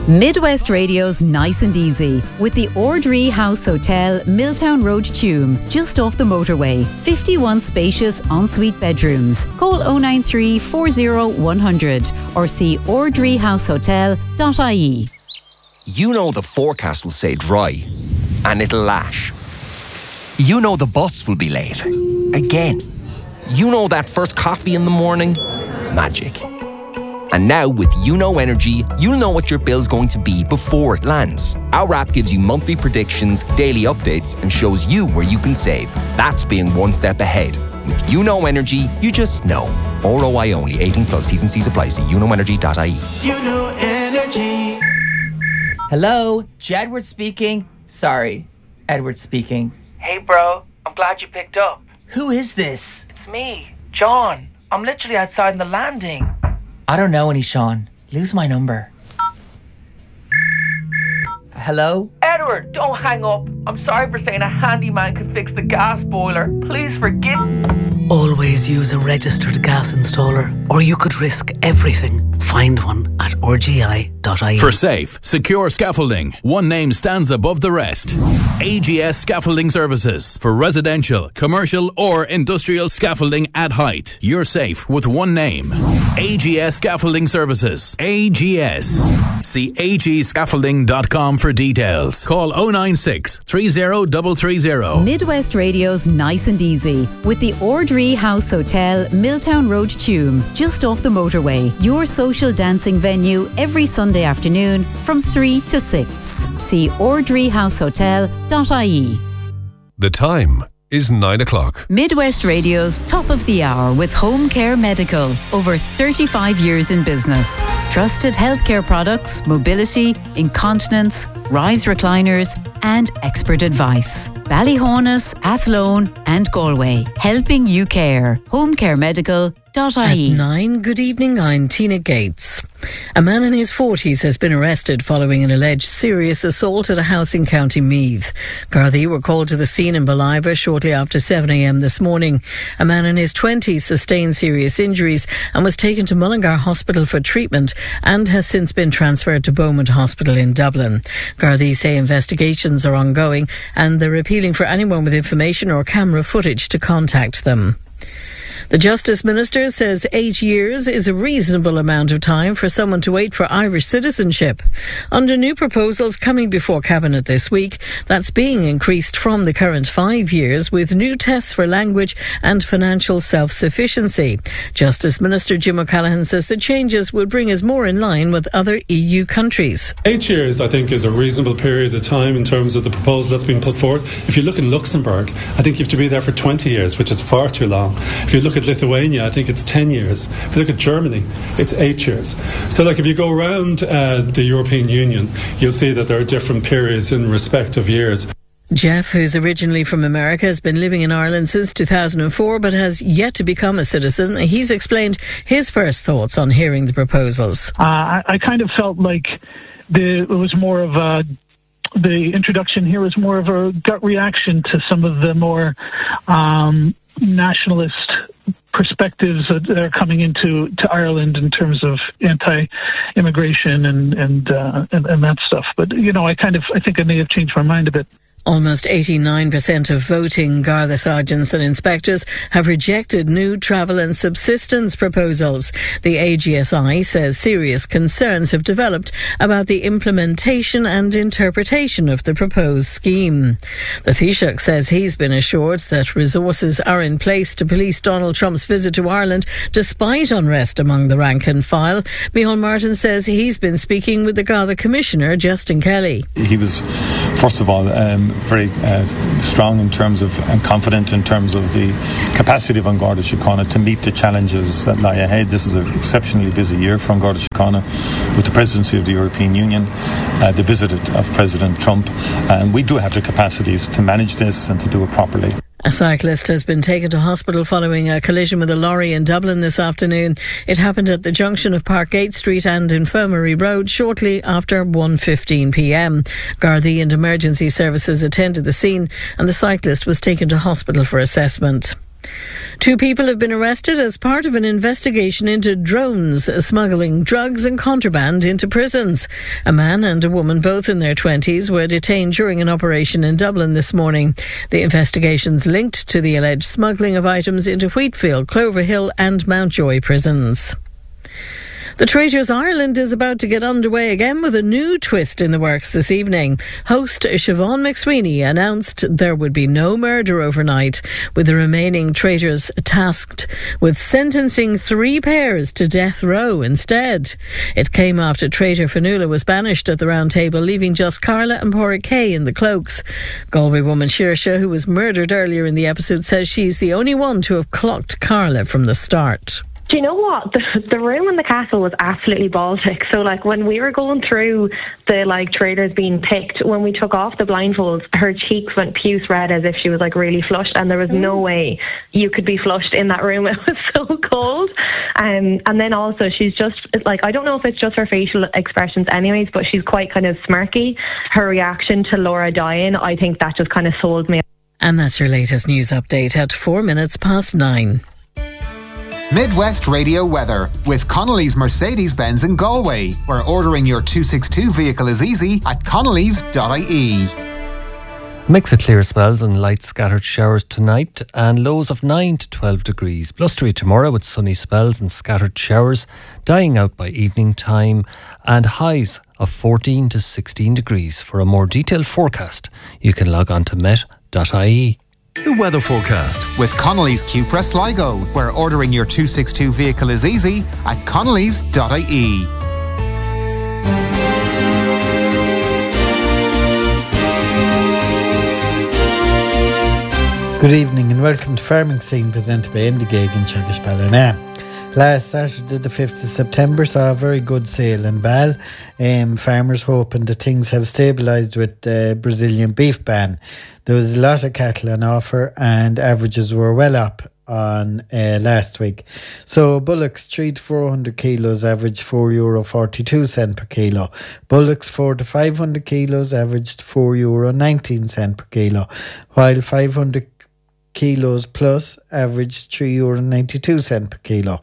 Midwest Radio's Nice and Easy with the Ordree House Hotel, Milltown Road, Tuam, just off the motorway. 51 spacious ensuite bedrooms. Call 093 40 100 or see ordreehousehotel.ie. You know the forecast will say dry and it'll lash. You know the bus will be late. Again. You know that first coffee in the morning? Magic. And now with YouKnow Energy, you'll know what your bill's going to be before it lands. Our app gives you monthly predictions, daily updates, and shows you where you can save. That's being one step ahead. With YouKnow Energy, you just know. ROI only. 18 plus. T's and C's apply. See youknowenergy.ie. YouKnow Energy. Hello, Jedward speaking. Sorry, Edward speaking. Hey bro, I'm glad you picked up. Who is this? It's me, John. I'm literally outside in the landing. I don't know any Sean. Lose my number. Hello? Edward, don't hang up. I'm sorry for saying a handyman could fix the gas boiler. Please forgive. Always use a registered gas installer, or you could risk everything. Find one at rgi.ie. For safe, secure scaffolding, one name stands above the rest. AGS Scaffolding Services. For residential, commercial or industrial scaffolding at height. You're safe with one name. AGS Scaffolding Services. AGS. See agscaffolding.com for details. Call 096 30330. Midwest Radio's Nice and Easy with the Ordree House Hotel, Milltown Road, Tuam, just off the motorway. Your social dancing venue every Sunday afternoon from 3 to 6. See ordreehousehotel.ie. The time is 9 o'clock. Midwest Radio's Top of the Hour with Home Care Medical. Over 35 years in business. Trusted healthcare products, mobility, incontinence, rise recliners and expert advice. Ballyhonus, Athlone and Galway. Helping you care. homecaremedical.ie. At 9, good evening, I'm Tina Gates. A man in his 40s has been arrested following an alleged serious assault at a house in County Meath. Gardaí were called to the scene in Ballivor shortly after 7 a.m. this morning. A man in his 20s sustained serious injuries and was taken to Mullingar Hospital for treatment and has since been transferred to Beaumont Hospital in Dublin. Gardaí say investigations are ongoing and they're appealing for anyone with information or camera footage to contact them. The Justice Minister says 8 years is a reasonable amount of time for someone to wait for Irish citizenship. Under new proposals coming before Cabinet this week, that's being increased from the current 5 years with new tests for language and financial self-sufficiency. Justice Minister Jim O'Callaghan says the changes would bring us more in line with other EU countries. 8 years, I think, is a reasonable period of time in terms of the proposal that's been put forward. If you look in Luxembourg, I think you have to be there for 20 years, which is far too long. If you look at Lithuania, I think it's 10 years. If you look at Germany, it's 8 years. So if you go around the European Union, you'll see that there are different periods in respect of years. Jeff, who's originally from America, has been living in Ireland since 2004 but has yet to become a citizen. He's explained his first thoughts on hearing the proposals. I kind of felt like it was more of a... The introduction here was more of a gut reaction to some of the more nationalist perspectives that are coming into Ireland in terms of anti-immigration and that stuff. But I think I may have changed my mind a bit. Almost 89% of voting Garda sergeants and inspectors have rejected new travel and subsistence proposals. The AGSI says serious concerns have developed about the implementation and interpretation of the proposed scheme. The Taoiseach says he's been assured that resources are in place to police Donald Trump's visit to Ireland despite unrest among the rank and file. Micheál Martin says he's been speaking with the Garda Commissioner, Justin Kelly. He was, first of all, very strong in terms of and confident in terms of the capacity of An Garda Síochána to meet the challenges that lie ahead. This is an exceptionally busy year for An Garda Síochána with the presidency of the European Union, the visit of President Trump, and we do have the capacities to manage this and to do it properly. A cyclist has been taken to hospital following a collision with a lorry in Dublin this afternoon. It happened at the junction of Parkgate Street and Infirmary Road shortly after 1:15 p.m. Gardaí and emergency services attended the scene and the cyclist was taken to hospital for assessment. 2 people have been arrested as part of an investigation into drones smuggling drugs and contraband into prisons. A man and a woman, both in their 20s, were detained during an operation in Dublin this morning. The investigation's linked to the alleged smuggling of items into Wheatfield, Cloverhill and Mountjoy prisons. The Traitors Ireland is about to get underway again with a new twist in the works this evening. Host Siobhan McSweeney announced there would be no murder overnight, with the remaining traitors tasked with sentencing 3 pairs to death row instead. It came after traitor Fionnuala was banished at the round table, leaving just Carla and Pádraig Kay in the cloaks. Galway woman Saoirse, who was murdered earlier in the episode, says she's the only one to have clocked Carla from the start. Do you know what? The room in the castle was absolutely Baltic. So, when we were going through the, traitors being picked, when we took off the blindfolds, her cheeks went puce red as if she was, really flushed. And there was no way you could be flushed in that room. It was so cold. And then also, she's just, I don't know if it's just her facial expressions anyways, but she's quite kind of smirky. Her reaction to Laura dying, I think that just kind of sold me. And that's your latest news update at 9:04. Midwest Radio weather with Connolly's Mercedes-Benz in Galway, where ordering your 262 vehicle is easy at connolly's.ie. Mix of clear spells and light scattered showers tonight and lows of 9 to 12 degrees. Blustery tomorrow with sunny spells and scattered showers, dying out by evening time, and highs of 14 to 16 degrees. For a more detailed forecast, you can log on to met.ie. The weather forecast with Connolly's Cupra Sligo, where ordering your 262 vehicle is easy at connolly's.ie. Good evening and welcome to Farming Scene, presented by Endigag and Chagashballina. Last Saturday, the 5th of September, saw a very good sale in Ball. Farmers hoping that things have stabilised with the Brazilian beef ban. There was a lot of cattle on offer and averages were well up on last week. So bullocks 3 to 400 kilos averaged €4.42 per kilo. Bullocks 4 to 500 kilos averaged €4.19 per kilo, while 500 kilos plus averaged €3.92 per kilo.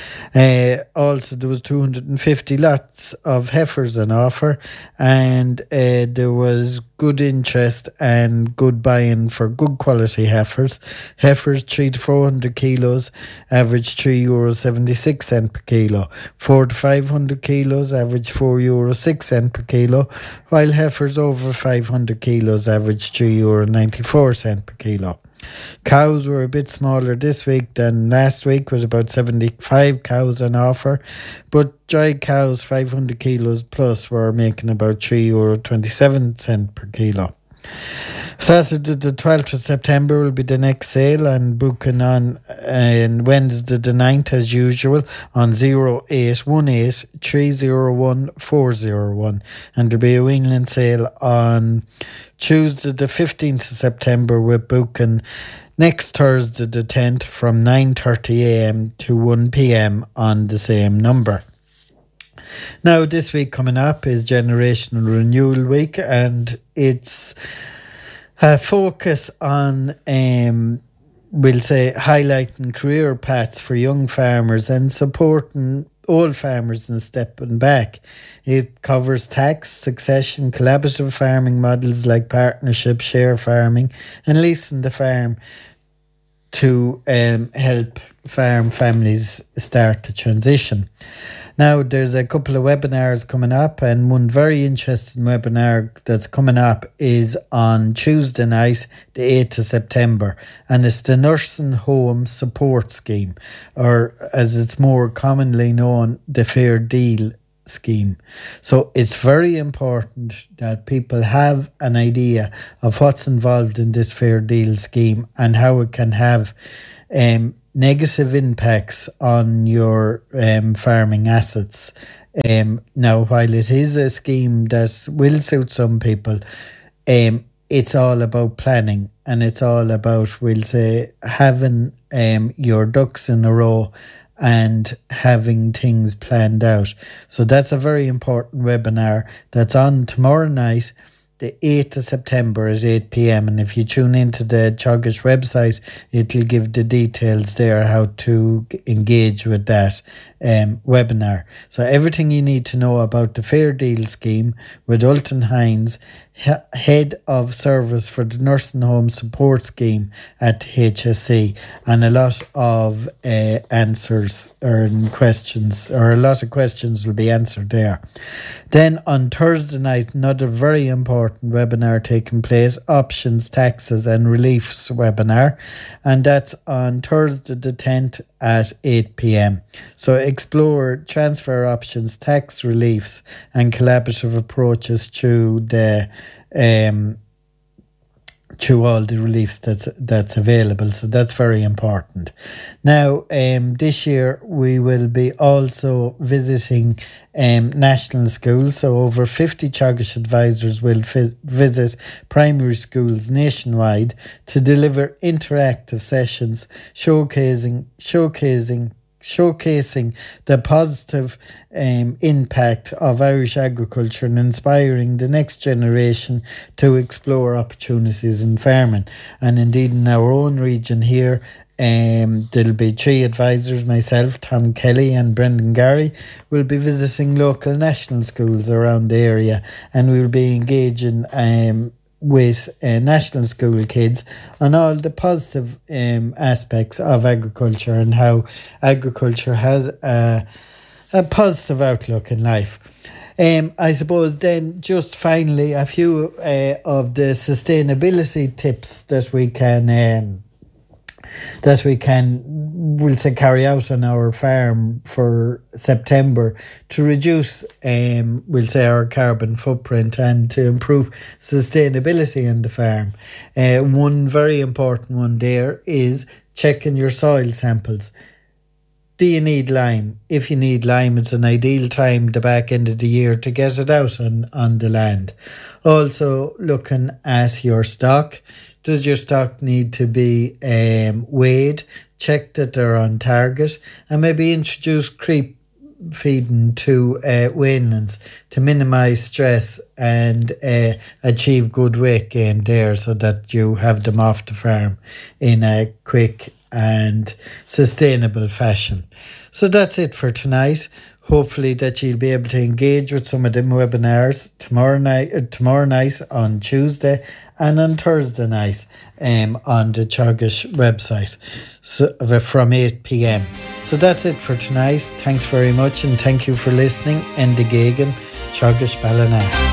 Also, there was 250 lots of heifers on offer, and there was good interest and good buy-in for good quality heifers. Heifers 3 to 400 kilos averaged €3.76 per kilo. 4 to 500 kilos averaged €4.06 per kilo, while heifers over 500 kilos averaged €3.94 per kilo. Cows were a bit smaller this week than last week, with about 75 cows on offer, but dry cows 500 kilos plus were making about €3.27 per kilo. Saturday the 12th of September will be the next sale, and booking on Wednesday the 9th as usual on 0818 301 401, and there'll be a weanling sale on Tuesday the 15th of September with booking next Thursday the 10th from 9:30am to 1pm on the same number. Now, this week coming up is Generational Renewal Week, and it's a focus on, we'll say, highlighting career paths for young farmers and supporting old farmers and stepping back. It covers tax, succession, collaborative farming models like partnership, share farming, and leasing the farm to help farm families start the transition. Now, there's a couple of webinars coming up, and one very interesting webinar that's coming up is on Tuesday night, the 8th of September, and it's the Nursing Home Support Scheme, or as it's more commonly known, the Fair Deal Scheme. So it's very important that people have an idea of what's involved in this Fair Deal Scheme and how it can have negative impacts on your farming assets. Now, while it is a scheme that will suit some people, it's all about planning, and it's all about, we'll say, having your ducks in a row and having things planned out. So that's a very important webinar that's on tomorrow night, the 8th of September at 8 p.m. And if you tune into the Teagasc website, it'll give the details there how to engage with that webinar. So everything you need to know about the Fair Deal scheme with Ultan Hines, Head of Service for the Nursing Home Support Scheme at HSE, and a lot of answers or questions, or a lot of questions will be answered there. Then on Thursday night, another very important webinar taking place, Options, Taxes and Reliefs webinar, and that's on Thursday the 10th at 8 p.m. So explore transfer options, tax reliefs and collaborative approaches to the to all the reliefs that's available. So that's very important. Now, this year we will be also visiting national schools. So over 50 Teagasc advisors will visit primary schools nationwide to deliver interactive sessions showcasing the positive impact of Irish agriculture and inspiring the next generation to explore opportunities in farming. And indeed in our own region here, there'll be 3 advisors, myself, Tom Kelly and Brendan Gary, will be visiting local national schools around the area, and we'll be engaging with national school kids on all the positive aspects of agriculture and how agriculture has a positive outlook in life. I suppose then just finally a few of the sustainability tips that we can we'll say carry out on our farm for September to reduce we'll say our carbon footprint and to improve sustainability in the farm. One very important one there is checking your soil samples. Do you need lime? If you need lime, it's an ideal time the back end of the year to get it out on the land. Also looking at your stock. Does your stock need to be weighed? Check that they're on target, and maybe introduce creep feeding to weanlings to minimise stress and achieve good weight gain there, so that you have them off the farm in a quick and sustainable fashion. So that's it for tonight. Hopefully that you'll be able to engage with some of them webinars tomorrow night on Tuesday and on Thursday night on the Teagasc website from 8 p.m. So that's it for tonight. Thanks very much and thank you for listening. Enda Geoghegan, Teagasc Ballina.